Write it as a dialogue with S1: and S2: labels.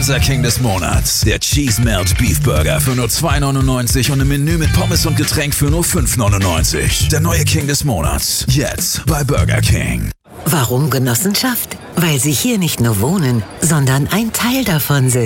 S1: Unser King des Monats. Der Cheese Melt Beef Burger für nur $2,99 und ein Menü mit Pommes und Getränk für nur $5,99. Der neue King des Monats. Jetzt bei Burger King.
S2: Warum Genossenschaft? Weil Sie hier nicht nur wohnen, sondern ein Teil davon sind.